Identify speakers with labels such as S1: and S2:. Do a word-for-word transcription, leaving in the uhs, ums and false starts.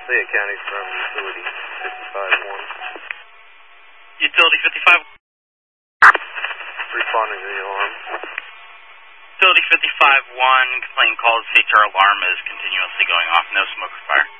S1: Fayette County from Utility fifty-five one.
S2: Utility fifty-five.
S1: Responding to the alarm.
S2: Utility fifty-five one, complaint calls, H R alarm is continuously going off, no smoke or fire.